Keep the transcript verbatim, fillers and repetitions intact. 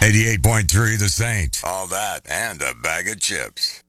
eighty-eight point three The Saint. All that and a bag of chips.